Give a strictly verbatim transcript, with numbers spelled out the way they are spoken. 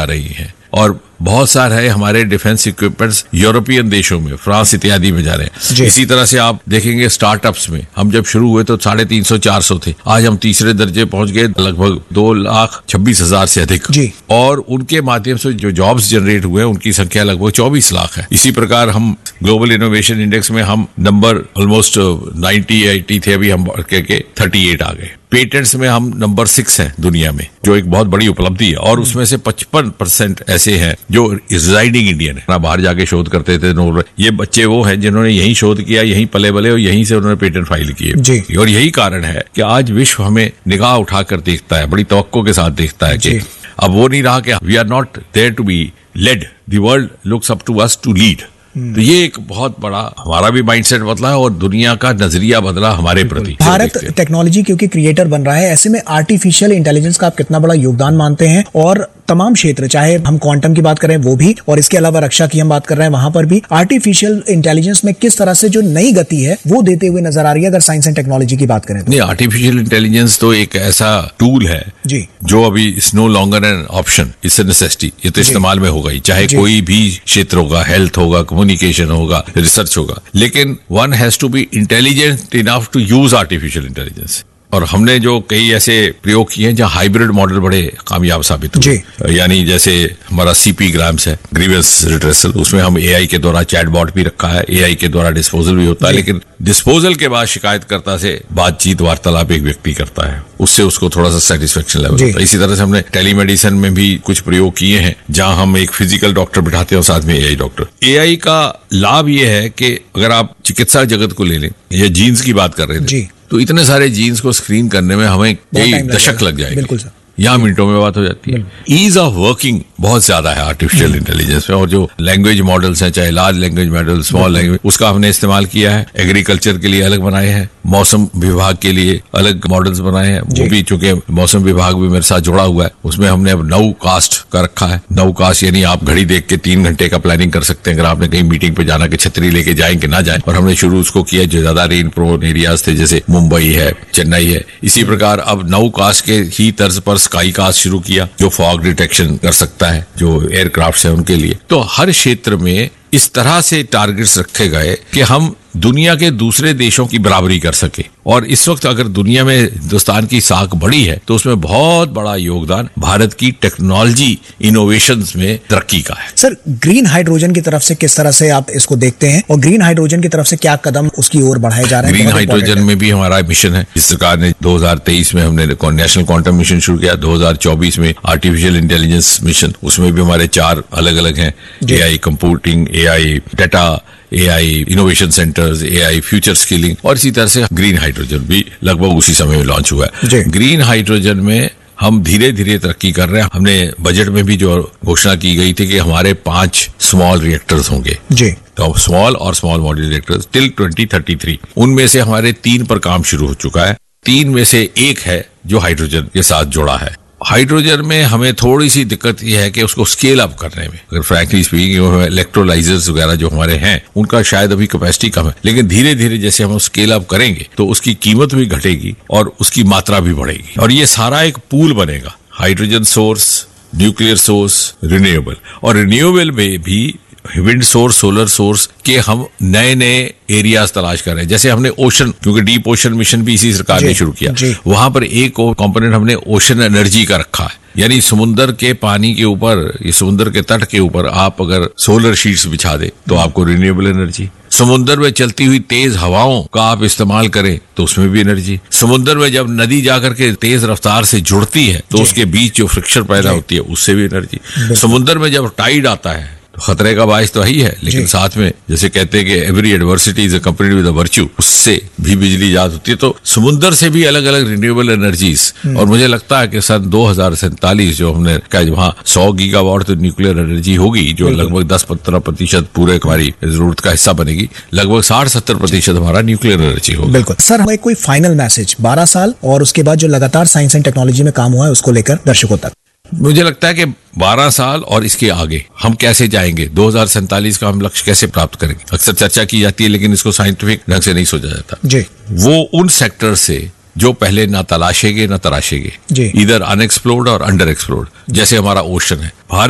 जा रही हैं और बहुत सारे हमारे डिफेंस इक्विपमेंट्स यूरोपियन देशों में, फ्रांस इत्यादि में जा रहे हैं। इसी तरह से आप देखेंगे स्टार्टअप्स में, हम जब शुरू हुए तो साढ़े तीन सौ चार सौ थे, आज हम तीसरे दर्जे पहुंच गए, लगभग दो लाख छब्बीस हजार से अधिक जी। और उनके माध्यम से जो जॉब्स जनरेट हुए उनकी संख्या लगभग चौबीस लाख है। इसी प्रकार हम ग्लोबल इनोवेशन इंडेक्स में हम number almost ninety at the, अभी हम बढ़ के थर्टी एट आ गए। पेटेंट्स में हम नंबर सिक्स हैं दुनिया में, जो एक बहुत बड़ी उपलब्धि है। और उसमें से पचपन परसेंट ऐसे हैं जो रिजाइडिंग इंडियन है, बाहर जाके शोध करते थे। ये बच्चे वो हैं जिन्होंने यही शोध किया, यही पले बले और यहीं से उन्होंने पेटेंट फाइल किए। और यही कारण है कि आज विश्व हमें निगाह उठाकर देखता है, बड़ी तवक्को के साथ देखता है कि अब वो नहीं रहा कि we are not there to be lead, the world looks up to us to lead. तो ये एक बहुत बड़ा हमारा भी माइंडसेट बदला है और दुनिया का नजरिया बदला हमारे प्रति। भारत टेक्नोलॉजी क्योंकि क्रिएटर बन रहा है, ऐसे में आर्टिफिशियल इंटेलिजेंस का आप कितना बड़ा योगदान मानते हैं? और तमाम क्षेत्र, चाहे हम क्वांटम की बात करें वो भी, और इसके अलावा रक्षा की हम बात कर रहे हैं वहां पर भी, आर्टिफिशियल इंटेलिजेंस में किस तरह से जो नई गति है वो देते हुए नजर आ रही है अगर साइंस एंड टेक्नोलॉजी की बात करें तो? नहीं, आर्टिफिशियल इंटेलिजेंस तो एक ऐसा टूल है जी जो अभी is no longer an option, it's a necessity. ये तो इस्तेमाल में होगा ही, चाहे कोई भी क्षेत्र होगा, हेल्थ होगा, कम्युनिकेशन होगा, रिसर्च होगा, लेकिन one has to be intelligent enough to use artificial intelligence. और हमने जो कई ऐसे प्रयोग किए हैं जहां हाइब्रिड मॉडल बड़े कामयाब साबित हुए, यानी जैसे हमारा सीपी ग्राम्स है, ग्रीवेंस रिड्रेसल, उसमें हम एआई के द्वारा चैटबॉट भी रखा है, एआई के द्वारा डिस्पोजल भी होता है, लेकिन डिस्पोजल के बाद शिकायतकर्ता से बातचीत वार्तालाप एक व्यक्ति करता है, उससे उसको थोड़ा सा सेटिस्फेक्शन लेवल होता है। इसी तरह से हमने टेलीमेडिसिन में भी कुछ प्रयोग किए हैं जहां हम एक फिजिकल डॉक्टर बिठाते हैं और साथ में एआई डॉक्टर। एआई का लाभ यह है कि अगर आप चिकित्सा जगत को ले लें, या जीन्स की बात कर रहे थे, तो इतने सारे जीन्स को स्क्रीन करने में हमें कई दशक लग जाएंगे। बिल्कुल सर, यहाँ मिनटों में बात हो जाती है। ईज ऑफ वर्किंग बहुत ज्यादा है आर्टिफिशियल इंटेलिजेंस में, और जो लैंग्वेज मॉडल्स हैं, चाहे large language model, small language, उसका हमने इस्तेमाल किया है। एग्रीकल्चर के लिए अलग बनाए हैं, मौसम विभाग के लिए अलग मॉडल्स बनाए हैं, वो भी चूंकि मौसम विभाग भी मेरे साथ जुड़ा हुआ है, उसमें हमने अब नौ कास्ट का रखा है। नौ कास्ट यानी आप घड़ी देख के तीन घंटे का प्लानिंग कर सकते हैं अगर आपने कहीं मीटिंग पे जाना, कि छतरी लेके जाएं कि ना जाएं। और हमने शुरू उसको किया जो ज्यादा रेन प्रोन एरियाज थे, जैसे मुंबई है, चेन्नई है। इसी प्रकार अब नौ कास्ट के ही तर्ज पर स्काई कास्ट शुरू किया, जो फॉग डिटेक्शन कर सकता है, जो एयरक्राफ्ट है उनके लिए। तो हर क्षेत्र में इस तरह से टारगेट्स रखे गए कि हम दुनिया के दूसरे देशों की बराबरी कर सके। और इस वक्त अगर दुनिया में हिंदुस्तान की साख बढ़ी है तो उसमें बहुत बड़ा योगदान भारत की टेक्नोलॉजी इनोवेशंस में तरक्की का है। सर, ग्रीन हाइड्रोजन की तरफ से किस तरह से आप इसको देखते हैं, और ग्रीन हाइड्रोजन की तरफ से क्या कदम उसकी ओर बढ़ाए जा रहे हैं? ग्रीन हाइड्रोजन में भी हमारा मिशन है। इस सरकार ने दो हजार तेईस में हमने नेशनल क्वांटम मिशन शुरू किया, दो हजार चौबीस में आर्टिफिशियल इंटेलिजेंस मिशन, उसमें भी हमारे चार अलग अलग हैं, AI computing, AI data, AI innovation centres, AI future skilling, और इसी तरह से ग्रीन हाइड्रोजन भी लगभग उसी समय में लॉन्च हुआ है। ग्रीन हाइड्रोजन में हम धीरे धीरे तरक्की कर रहे हैं। हमने बजट में भी जो घोषणा की गई थी कि हमारे पांच स्मॉल रिएक्टर्स होंगे जी, तो स्मॉल और small modular reactors till twenty thirty three, उनमें से हमारे तीन पर काम शुरू हो चुका है। तीन में से एक है जो हाइड्रोजन के साथ जुड़ा है। हाइड्रोजन में हमें थोड़ी सी दिक्कत यह है कि उसको स्केल अप करने में, अगर फ्रैंकली स्पीकिंग इलेक्ट्रोलाइजर्स वगैरह जो हमारे हैं उनका शायद अभी कैपेसिटी कम है, लेकिन धीरे धीरे जैसे हम स्केल अप करेंगे तो उसकी कीमत भी घटेगी और उसकी मात्रा भी बढ़ेगी, और ये सारा एक पूल बनेगा, hydrogen source, nuclear source, renewable. और रिन्यूएबल में भी विंड सोर्स, सोलर सोर्स के हम नए नए एरियाज तलाश कर रहे हैं। जैसे हमने ओशन, क्योंकि डीप ओशन मिशन भी इसी सरकार ने शुरू किया, वहां पर एक कंपोनेंट हमने ओशन एनर्जी का रखा है, यानी समुद्र के पानी के ऊपर, समुद्र के तट के ऊपर आप अगर सोलर शीट्स बिछा दे तो आपको रिन्यूएबल एनर्जी। समुद्र में चलती हुई तेज हवाओं का आप इस्तेमाल करें तो उसमें भी एनर्जी। समुद्र में जब नदी जाकर के तेज रफ्तार से जुड़ती है तो उसके बीच जो फ्रिक्शन पैदा होती है उससे भी एनर्जी। समुद्र में जब टाइड आता है तो खतरे का बायस तो है ही है, लेकिन साथ में जैसे कहते हैं कि every adversity is accompanied with a virtue, उससे भी बिजली ईजाद होती है। तो समुद्र से भी अलग अलग रिन्यूएबल एनर्जीज, और मुझे लगता है कि सन दो हजार सैंतालीस जो हमने कहा वहाँ सौ गीगावाट तो न्यूक्लियर एनर्जी होगी, जो लगभग दस पंद्रह प्रतिशत पूरे हमारी जरूरत का हिस्सा बनेगी। लगभग साठ सत्तर प्रतिशत हमारा न्यूक्लियर एनर्जी होगी। बिल्कुल सर, हमें कोई फाइनल मैसेज बारह साल और उसके बाद जो लगातार साइंस एंड टेक्नोलॉजी में काम हुआ है उसको लेकर दर्शकों तक? मुझे लगता है कि बारह साल और इसके आगे हम कैसे जाएंगे, दो हजार सैंतालीस का हम लक्ष्य कैसे प्राप्त करेंगे। अक्सर चर्चा की जाती है लेकिन इसको साइंटिफिक ढंग से नहीं सोचा जाता जी। वो उन सेक्टर से जो पहले ना तलाशेंगे ना तराशेंगे, इधर अनएक्सप्लोर्ड और अंडर एक्सप्लोर्ड, जैसे हमारा ओशन है। भारत